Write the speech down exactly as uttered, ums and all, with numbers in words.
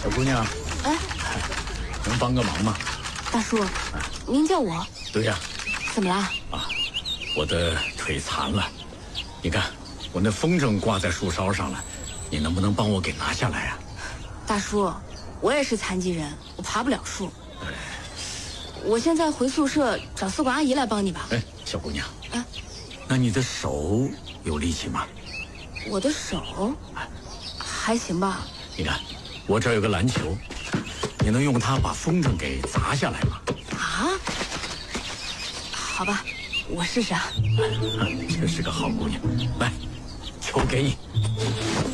姑娘， 哎， 能帮个忙吗？ 大叔，您叫我？ 对呀。 怎么了？ 啊，我的腿残了，你看我那风筝挂在树梢上了，你能不能帮我给拿下来啊？ 大叔，我也是残疾人，我爬不了树。我现在回宿舍找宿管阿姨来帮你吧。 哎，小姑娘， 啊， 那你的手有力气吗？ 我的手还行吧。 你看，我这儿有个篮球，你能用它把风筝给砸下来吗？ 啊？好吧，我试试啊。 真是个好姑娘，来，球给你。